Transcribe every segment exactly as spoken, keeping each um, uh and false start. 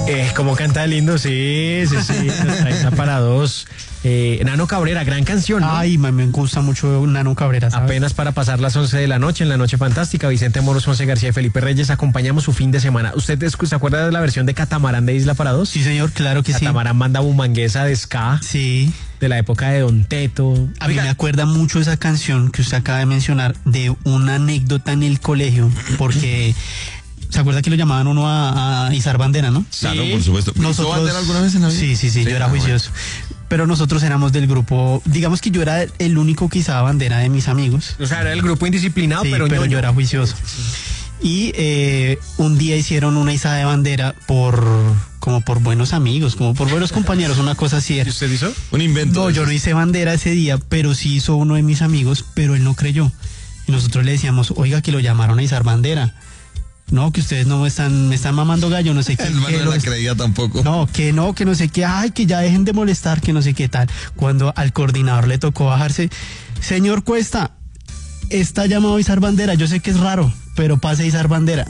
Eh, como canta lindo, sí, sí, sí. Está para dos. Eh, Nano Cabrera, gran canción, ¿no? Ay, me gusta mucho Nano Cabrera, ¿sabes? Apenas para pasar las once de la noche, en la noche fantástica, Vicente Moros, José García y Felipe Reyes, acompañamos su fin de semana. ¿Usted se acuerda de la versión de Catamarán de Isla para dos? Sí, señor, claro que sí. Catamarán manda bumanguesa de ska. Sí. De la época de Don Teto. A mí me acuerda mucho esa canción que usted acaba de mencionar de una anécdota en el colegio, porque... ¿Se acuerda que lo llamaban uno a, a izar bandera, no? Claro, sí. Por supuesto. ¿Nosotros bandera alguna vez en la vida? Sí, sí, sí, sí, yo era juicioso. Bueno. Pero nosotros éramos del grupo, digamos que yo era el único que izaba bandera de mis amigos. O sea, era el grupo indisciplinado, sí, pero, pero yo, yo era juicioso. Sí. Y eh, un día hicieron una izada de bandera por, como por buenos amigos, como por buenos compañeros, una cosa así era. ¿Y usted hizo? Un invento. No, yo no hice bandera ese día, pero sí hizo uno de mis amigos, pero él no creyó. Y nosotros le decíamos, oiga, que lo llamaron a izar bandera. No, que ustedes no me están, me están mamando gallo, no sé qué. El man no la creía tampoco. No, que no, que no sé qué, ay, que ya dejen de molestar, que no sé qué tal. Cuando al coordinador le tocó bajarse, señor Cuesta, está llamado a izar bandera, yo sé que es raro, pero pase a izar bandera.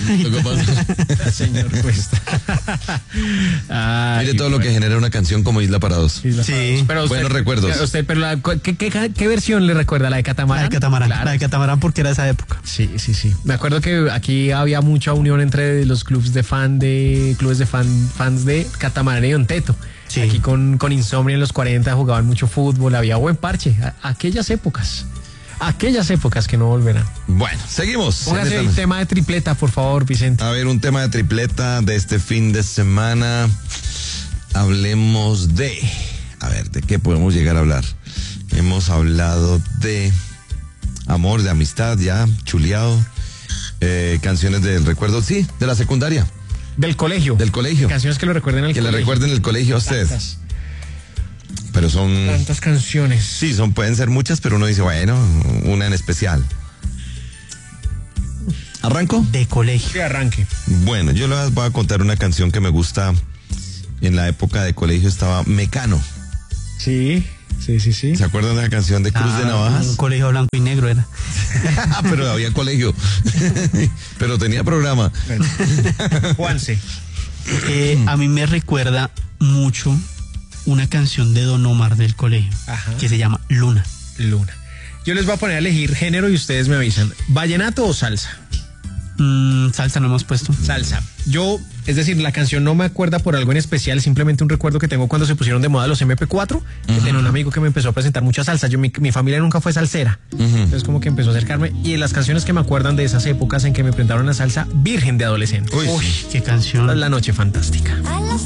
Señor Cuesta. Ay, mire todo bueno. Lo que genera una canción como Isla para dos. Isla sí. para dos. Pero usted, buenos recuerdos. Usted, pero la, ¿qué, qué, ¿qué versión le recuerda? ¿La de Catamarán? La de Catamarán, claro. La de Catamarán porque era esa época. Sí, sí, sí. Me acuerdo que aquí había mucha unión entre los clubes de fan de clubes de fan, fans de Catamarán y Don Teto. Sí. Aquí con, con Insomnia en los cuarenta jugaban mucho fútbol, había buen parche. A, aquellas épocas. Aquellas épocas que no volverán. Bueno, seguimos. Póngase el tema de tripleta, por favor, Vicente. A ver, un tema de tripleta de este fin de semana. Hablemos de... A ver, ¿de qué podemos llegar a hablar? Hemos hablado de amor, de amistad, ya, chuleado. Eh, canciones del recuerdo, sí, de la secundaria. Del colegio. Del colegio. Canciones que lo recuerden al que colegio. Que le recuerden el colegio a usted. Tantas. Pero son... Tantas canciones. Sí, son, pueden ser muchas, pero uno dice, bueno, una en especial. ¿Arranco? De colegio. Sí, arranque. Bueno, yo les voy a contar una canción que me gusta. En la época de colegio estaba Mecano. Sí, sí, sí, sí. ¿Se acuerdan de la canción de Cruz ah, de Navajas? Un colegio blanco y negro era. Pero había colegio. Pero tenía programa. Bueno. Juanse. Eh, a mí me recuerda mucho una canción de Don Omar del colegio. Ajá. Que se llama Luna. Luna. Yo les voy a poner a elegir género y ustedes me avisan. ¿Vallenato o salsa? Mm, salsa no hemos puesto. Salsa. Yo, es decir, la canción no me acuerda por algo en especial, simplemente un recuerdo que tengo cuando se pusieron de moda los eme pe cuatro, que uh-huh. tenía un amigo que me empezó a presentar mucha salsa. Yo, mi, mi familia nunca fue salsera, uh-huh. entonces como que empezó a acercarme. Y en las canciones que me acuerdan de esas épocas en que me presentaron la salsa, Virgen de adolescente. Uy, Uy qué canción. La noche fantástica.